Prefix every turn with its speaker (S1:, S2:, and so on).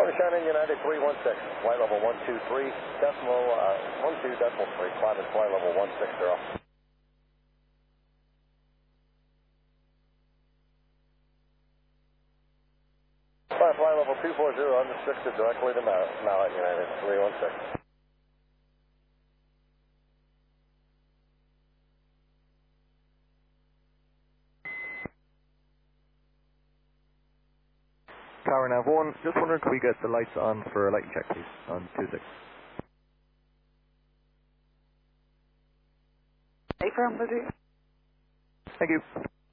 S1: Morning Cheyenne United 316, flight level 123, decimal 12 decimal 3, climb and flight level 160. Flight level 240, unrestricted directly to Mallet United 316.
S2: Tower Nav 1, just wondering could we get the lights on for a lighting check please, on 26.
S3: Affirm, Lizzie.
S2: Thank you.